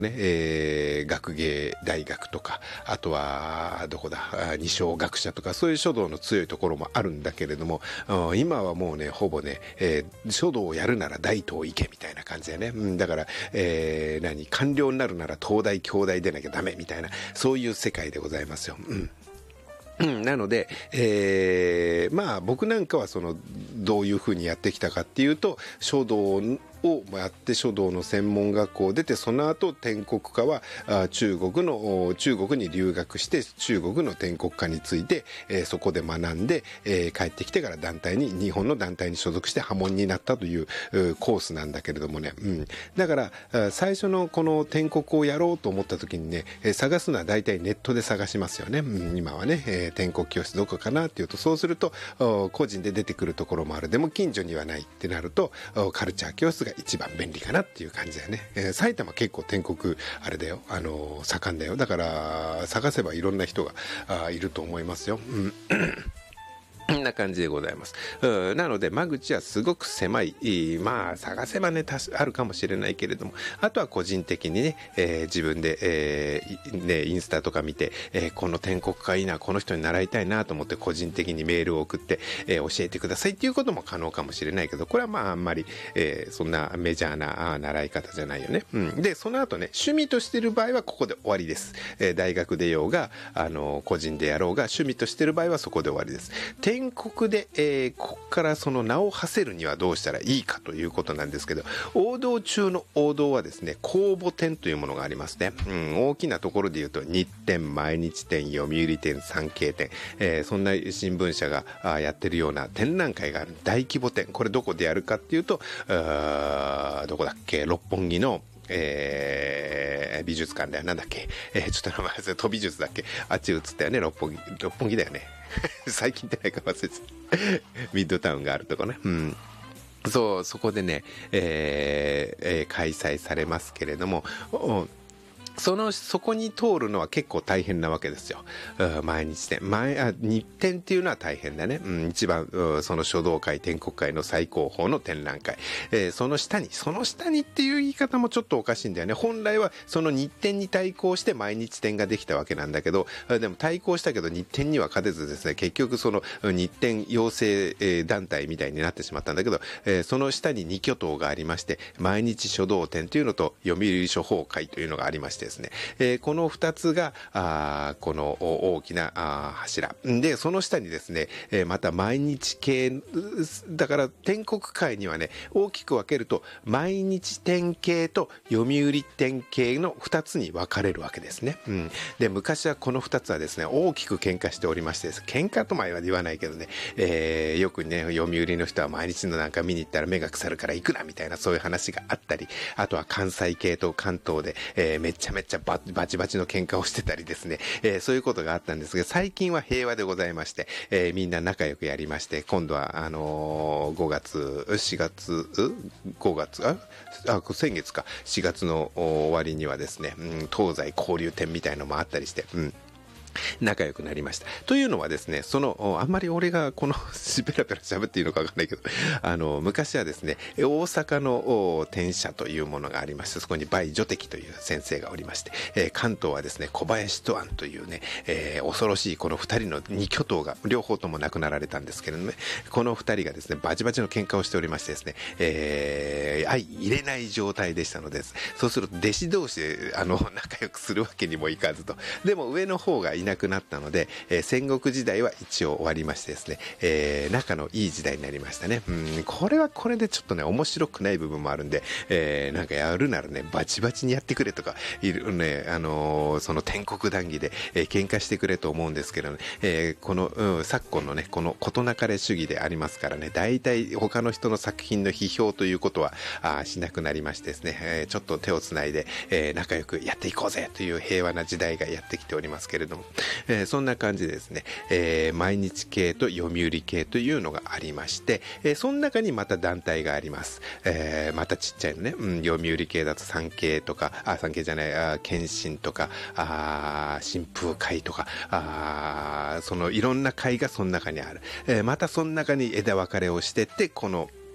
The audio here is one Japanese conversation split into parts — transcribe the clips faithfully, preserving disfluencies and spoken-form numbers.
ね、えー、学芸大学とか、あとは、どこだ、二松学舎とか、そういう書道の強いところもあるんだけれども、今はもうね、ほぼね、えー、書道をやるなら大東行けみたいな感じでね、うん、だから、えー、何、官僚になるなら東大、京大出なきゃダメみたいな、そういう世界でございますよ。うんうん、なので、えー、まあ僕なんかはそのどういうふうにやってきたかっていうと、書道をやって書道の専門学校を出て、その後天国科は中国の中国に留学して中国の天国科について、えー、そこで学んで、えー、帰ってきてから団体に日本の団体に所属して破門になったというコースなんだけれどもね、うん、だから最初のこの天国をやろうと思った時にね、探すのは大体ネットで探しますよね、うん、今はね、えー、天国教室どこかなっていうと、そうすると個人で出てくるところもある。でも近所にはないってなるとカルチャー教室が一番便利かなっていう感じだよね、えー、埼玉結構天国あれだよ、あのー、盛んだよ。だから探せばいろんな人があいると思いますよ、うんこんな感じでございます。うん、なので間口はすごく狭い、まあ探せばねあるかもしれないけれども、あとは個人的にね、えー、自分で、えー、ねインスタとか見て、えー、この天国科いいな、この人に習いたいなと思って個人的にメールを送って、えー、教えてくださいっていうことも可能かもしれないけど、これはまああんまり、えー、そんなメジャーな習い方じゃないよね。うん、でその後ね、趣味としてる場合はここで終わりです。えー、大学でようがあの個人でやろうが趣味としてる場合はそこで終わりです。天国で、えー、ここからその名を馳せるにはどうしたらいいかということなんですけど、王道中の王道はですね、公募展というものがありますね。うん、大きなところで言うと日展、毎日展、読売展、産経展、えー、そんな新聞社があやってるような展覧会がある大規模展。これどこでやるかっていうと、あどこだっけ、六本木のえー、美術館だよ、なんだっけ、えー、ちょっと名前忘れ、都美術だっけ、あっち映ったよね、六本木、六本木だよね最近ってないか忘れてミッドタウンがあるとこね、うん、そうそこでね、えーえー、開催されますけれども、そのそこに通るのは結構大変なわけですよ。毎日展、前あ日展っていうのは大変だね。うん、一番その書道会天国会の最高峰の展覧会、えー、その下にその下にっていう言い方もちょっとおかしいんだよね。本来はその日展に対抗して毎日展ができたわけなんだけど、でも対抗したけど日展には勝てずですね、結局その日展養成団体みたいになってしまったんだけど、えー、その下に二巨頭がありまして、毎日書道展というのと読売書法会というのがありましてですね、えー、この二つがあこの大きなあ柱で、その下にですね、えー、また毎日系だから天国会にはね、大きく分けると毎日展系と読売展系の二つに分かれるわけですね、うん、で昔はこの二つはですね大きく喧嘩しておりましてです、喧嘩とまでは言わないけどね、えー、よくね読売の人は毎日のなんか見に行ったら目が腐るから行くなみたいな、そういう話があったり、あとは関西系と関東で、えー、めちゃめちゃバチバチの喧嘩をしてたりですね、えー、そういうことがあったんですが、最近は平和でございまして、えー、みんな仲良くやりまして、今度はあのー、ごがつしがつごがつああ先月かしがつの終わりにはですね、うん、東西交流展みたいのもあったりして、うん仲良くなりました。というのはですね、そのあんまり俺がこのペラペラ喋っていいのかわかんないけど、あの昔はですね、大阪の天社というものがありまして、そこに梅女滴という先生がおりまして、えー、関東はですね小林と庵というね、えー、恐ろしいこの二人の二巨頭が両方とも亡くなられたんですけれどもね、この二人がですねバチバチの喧嘩をしておりましてですね、えー、相入れない状態でしたので、そうすると弟子同士であの仲良くするわけにもいかずと、でも上の方がいなくなったので、えー、戦国時代は一応終わりましてですね、えー、仲のいい時代になりましたね。うん、これはこれでちょっとね面白くない部分もあるんで、えー、なんかやるならねバチバチにやってくれとかいるね、あのー、その天国談義で、えー、喧嘩してくれと思うんですけどね、えー、この、うん、昨今のねこの事なかれ主義でありますからね、大体他の人の作品の批評ということはあしなくなりましてですね、えー、ちょっと手をつないで、えー、仲良くやっていこうぜという平和な時代がやってきておりますけれども、えー、そんな感じでですね、えー、毎日系と読売系というのがありまして、えー、その中にまた団体があります、えー、またちっちゃいのね、うん、読売系だと産経とかあ産経じゃないあ検診とかあ新風会とかあそのいろんな会がその中にある、えー、またその中に枝分かれをしてって、この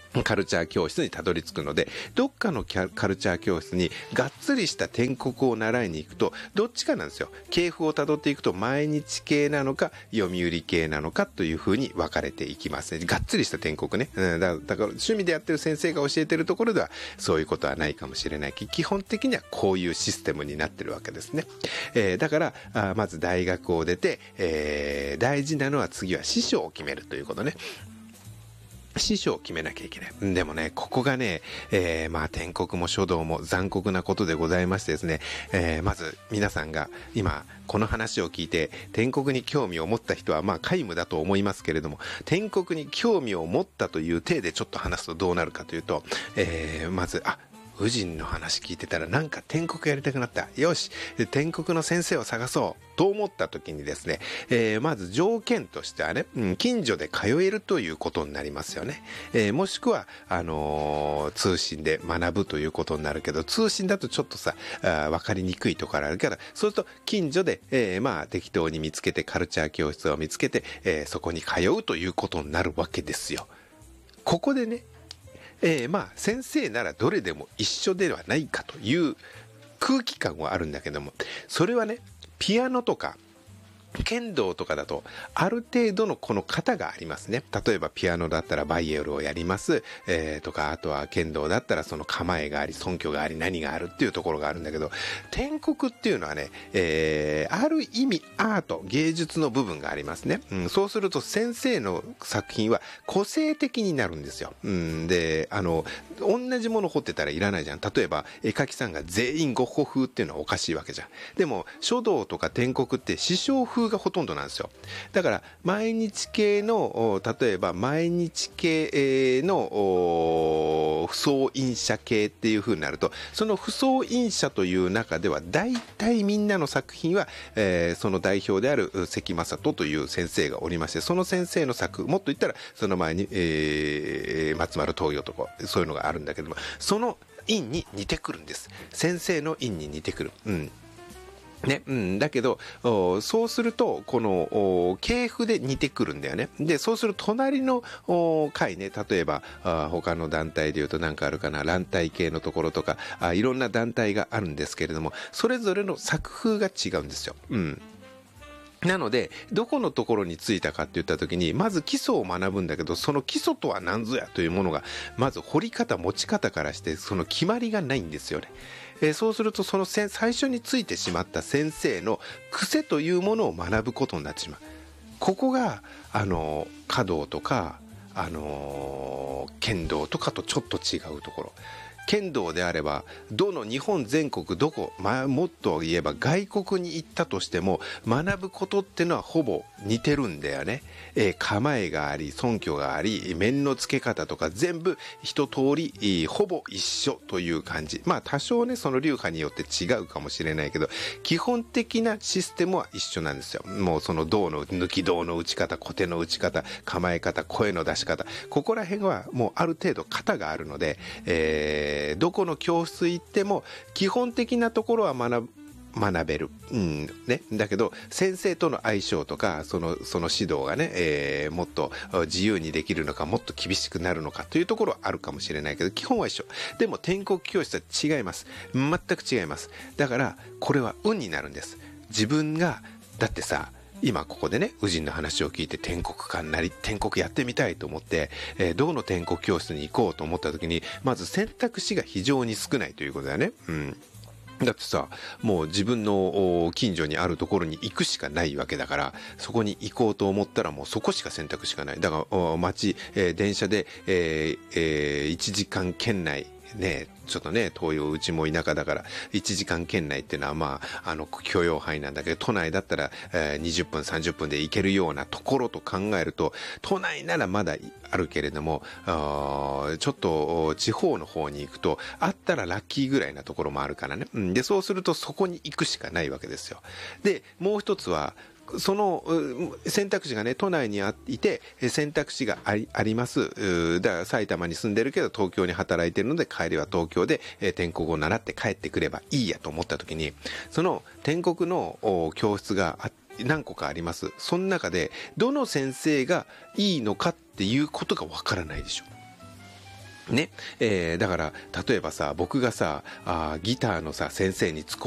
カルチャー教室にたどり着くので、どっかのカルチャー教室にがっつりした篆刻を習いに行くと、どっちかなんですよ。系譜をたどっていくと、毎日系なのか読売系なのかというふうに分かれていきますね。がっつりした篆刻ね、うん、だ, だから趣味でやってる先生が教えてるところではそういうことはないかもしれない。基本的にはこういうシステムになってるわけですね。えー、だからあまず大学を出て、えー、大事なのは次は師匠を決めるということね。師匠を決めなきゃいけない。でもね、ここがね、えー、まあ篆刻も書道も残酷なことでございましてですね、えー、まず皆さんが今この話を聞いて篆刻に興味を持った人はまあ皆無だと思いますけれども、篆刻に興味を持ったという体でちょっと話すとどうなるかというと、えー、まずあ宇治の話聞いてたらなんか篆刻やりたくなった。よし、篆刻の先生を探そうと思った時にですね、えー、まず条件としてはね、うん、近所で通えるということになりますよね。えー、もしくは、あのー、通信で学ぶということになるけど、通信だとちょっとさ、あ分かりにくいところあるから、そうすると近所で、えー、まあ適当に見つけてカルチャー教室を見つけて、えー、そこに通うということになるわけですよ。ここでね、えー、まあ先生ならどれでも一緒ではないかという空気感はあるんだけども、それはねピアノとか剣道とかだとある程度のこの型がありますね。例えばピアノだったらバイエルをやります、えー、とか、あとは剣道だったらその構えがあり尊虚があり何があるっていうところがあるんだけど、篆刻っていうのはね、えー、ある意味アート芸術の部分がありますね、うん、そうすると先生の作品は個性的になるんですよ、うん、であの同じもの彫ってたらいらないじゃん。例えば絵描きさんが全員ゴッホ風っていうのはおかしいわけじゃん。でも書道とか篆刻って師匠風がほとんどなんですよ。だから毎日系の例えば毎日系の不相印社系っていう風になると、その不相印社という中では大体みんなの作品は、えー、その代表である関正人という先生がおりまして、その先生の作、もっと言ったらその前に、えー、松丸東洋とかそういうのがあるんだけども、その印に似てくるんです。先生の印に似てくる。うんね、うん、だけどそうするとこの系譜で似てくるんだよね。でそうすると隣の会ね、例えば他の団体でいうと何かあるかな、卵体系のところとかあいろんな団体があるんですけれども、それぞれの作風が違うんですよ。うんなのでどこのところについたかって言った時に、まず基礎を学ぶんだけど、その基礎とは何ぞやというものがまず掘り方持ち方からしてその決まりがないんですよね。えー、そうするとその最初についてしまった先生の癖というものを学ぶことになってしまう。ここがあの華道とかあの剣道とかとちょっと違うところ。剣道であればどの日本全国どこ、まあ、もっと言えば外国に行ったとしても学ぶことっていうのはほぼ似てるんだよね。えー、構えがあり尊虚があり面の付け方とか全部一通り、えー、ほぼ一緒という感じ。まあ多少ねその流派によって違うかもしれないけど基本的なシステムは一緒なんですよ。もうその道の抜き道の打ち方、小手の打ち方、構え方、声の出し方、ここら辺はもうある程度型があるので、えーどこの教室行っても基本的なところは学ぶ学べる、うんね、だけど先生との相性とかその、その指導がね、えー、もっと自由にできるのかもっと厳しくなるのかというところはあるかもしれないけど基本は一緒。でも篆刻教室は違います。全く違います。だからこれは運になるんです。自分がだってさ今ここでね宇治の話を聞いて篆刻家になり篆刻やってみたいと思って、えー、どの篆刻教室に行こうと思った時にまず選択肢が非常に少ないということだよね。うんだってさもう自分の近所にあるところに行くしかないわけだから、そこに行こうと思ったらもうそこしか選択しかない。だから街、えー、電車で、えーえー、いちじかん圏内ねちょっとね遠い、うちも田舎だからいちじかん圏内っていうのはまああの許容範囲なんだけど、都内だったら、えー、にじゅっぷんさんじゅっぷんで行けるようなところと考えると都内ならまだあるけれどもあちょっと地方の方に行くとあったらラッキーぐらいなところもあるからね、うん、でそうするとそこに行くしかないわけですよ。でもう一つはその選択肢がね都内にあいて選択肢があり、あります。だから埼玉に住んでるけど東京に働いてるので帰りは東京で篆刻を習って帰ってくればいいやと思った時に、その篆刻の教室が何個かあります。その中でどの先生がいいのかっていうことがわからないでしょ。 ね、えー、だから例えばさ僕がさあギターのさ先生につこ